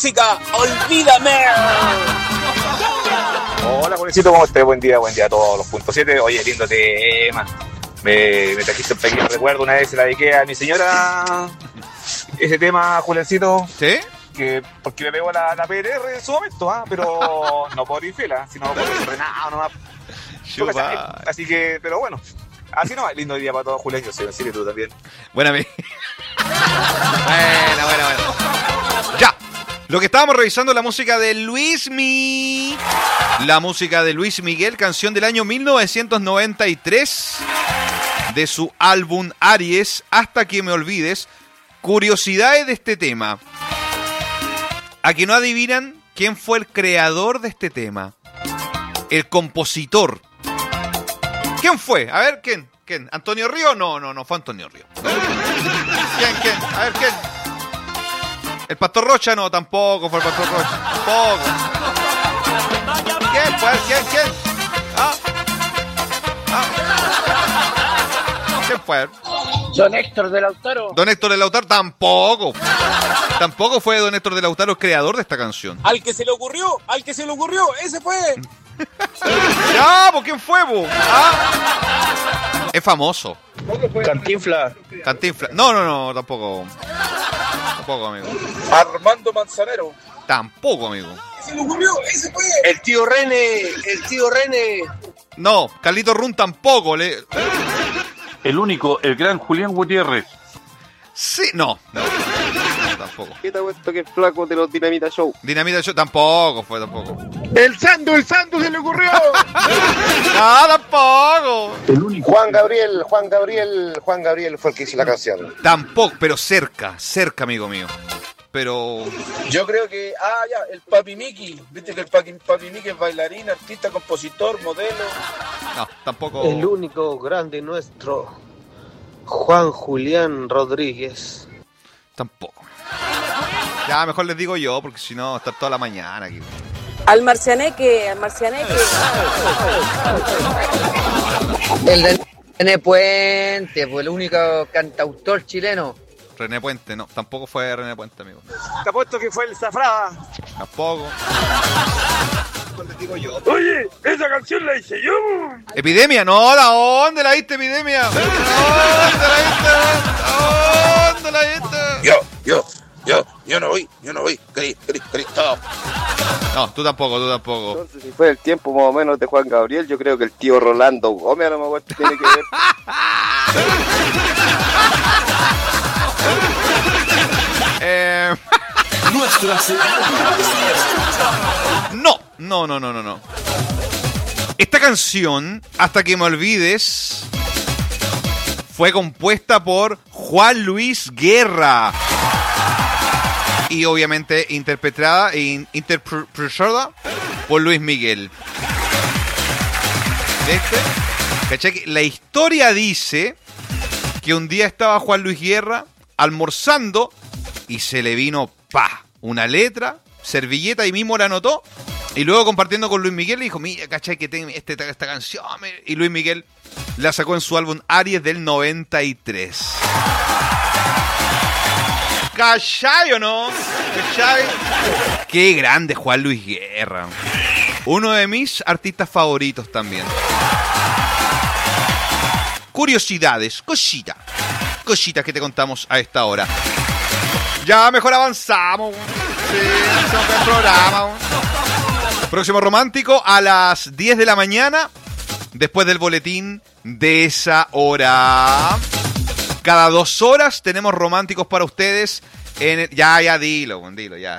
música Olvídame. Hola, Juancito, ¿cómo estás? Buen día a todos los puntos 7. Oye, lindo tema. Me trajiste un pequeño recuerdo. Una vez se la dediqué a mi señora ese tema, Juliancito. ¿Sí? Porque me pegó la PRR en su momento, pero no por infiel, sino por frenado nomás. Así que, pero bueno, así no, lindo día para todos, Julián. Yo soy así, tú también. Buena. Ya. Lo que estábamos revisando la música de la música de Luis Miguel, canción del año 1993, de su álbum Aries, Hasta que me olvides. Curiosidades de este tema. ¿A que no adivinan quién fue el creador de este tema? El compositor. ¿Quién fue? A ver, ¿quién? ¿Antonio Río? No fue Antonio Río. ¿Quién? A ver, ¿quién? ¿El Pastor Rocha? No, tampoco fue el Pastor Rocha. Tampoco. ¿Quién fue? ¿Quién? ¿Quién fue? Don Héctor de Lautaro. Don Héctor de Lautaro, tampoco. Tampoco fue Don Héctor de Lautaro el creador de esta canción. Al que se le ocurrió, ese fue. Ya, ¿por quién fue, vos? Es famoso. Cantinflas. No, tampoco. Tampoco, amigo. Armando Manzanero. Tampoco, amigo. Se le ocurrió, ese fue. El tío René. No, Carlito Run tampoco. El único, el gran Julián Gutiérrez. Sí, no, tampoco. ¿Qué te ha puesto que es flaco de los Dinamita Show? Dinamita Show tampoco fue. El Santo se le ocurrió. No, tampoco. El único. Juan Gabriel fue el que hizo la canción. Tampoco, pero cerca, amigo mío. Pero... Yo creo que, el Papi Miki. Viste que el Papi Miki es bailarín, artista, compositor, modelo. No, tampoco. El único grande nuestro, Juan Julián Rodríguez. Tampoco. Ya, mejor les digo yo, porque si no, estar toda la mañana aquí. Al Marcianeque. El de René Puente, pues el único cantautor chileno. René Puente, no, tampoco fue René Puente, amigo. Te apuesto que fue el Zafrada. Tampoco. Les digo yo. Oye, esa canción la hice yo. Epidemia, no, ¿de dónde la diste, Epidemia? ¿Dónde la diste? Yo no voy. Cristo. No, tú tampoco. Entonces, si fue el tiempo más o menos de Juan Gabriel, yo creo que el tío Rolando Gómez a lo mejor tiene que ver. No. Esta canción, Hasta que me olvides, fue compuesta por Juan Luis Guerra y obviamente interpretada por Luis Miguel. ¿Cachai? La historia dice que un día estaba Juan Luis Guerra almorzando y se le vino una letra, servilleta, y mismo la anotó, y luego compartiendo con Luis Miguel le dijo, mira, ¿cachai? Que tengo esta canción, y Luis Miguel la sacó en su álbum Aries del 93. ¿Cachai o no? ¿Cachai? Qué grande Juan Luis Guerra. Uno de mis artistas favoritos también. Curiosidades, cositas que te contamos a esta hora. Ya mejor avanzamos. Sí, hacemos el programa. Próximo romántico a las 10 de la mañana, después del boletín de esa hora. Cada 2 horas tenemos románticos para ustedes. Ya, dilo, ya.